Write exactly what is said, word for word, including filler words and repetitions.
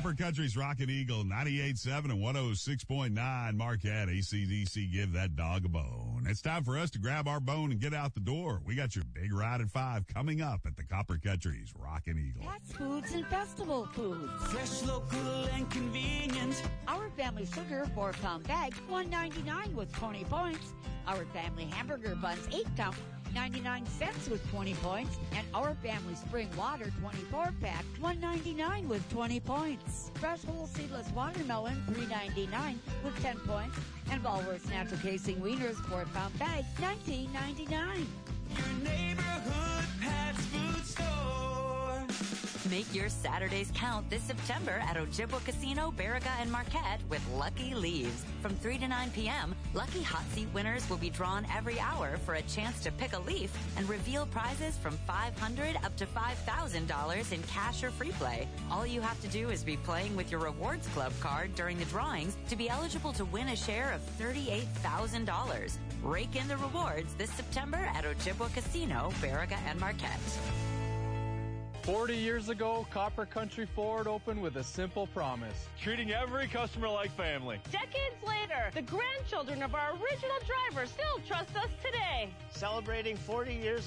Copper Country's Rockin' Eagle, ninety-eight point seven and one oh six point nine Marquette. A C D C, give that dog a bone. It's time for us to grab our bone and get out the door. We got your big ride at five coming up at the Copper Country's Rockin' Eagle. Fast foods and festival foods. Fresh, local, and convenient. Our Family Sugar, four pound bag, one ninety-nine with twenty points. Our Family Hamburger Buns, eight count, ninety-nine cents with twenty points. And Our Family Spring Water, twenty-four pack, one ninety-nine with twenty points. Fresh whole seedless watermelon, three ninety-nine with ten points. And Walworth's Natural Casing Wieners, four pound bag, nineteen ninety-nine. Your neighborhood Pat's Food Store. Make your Saturdays count this September at Ojibwa Casino, Baraga, and Marquette with Lucky Leaves. From three to nine p.m., Lucky Hot Seat winners will be drawn every hour for a chance to pick a leaf and reveal prizes from five hundred dollars up to five thousand dollars in cash or free play. All you have to do is be playing with your Rewards Club card during the drawings to be eligible to win a share of thirty-eight thousand dollars. Rake in the rewards this September at Ojibwa Casino, Baraga, and Marquette. forty years ago, Copper Country Ford opened with a simple promise: treating every customer like family. Decades later, the grandchildren of our original driver still trust us today. Celebrating forty years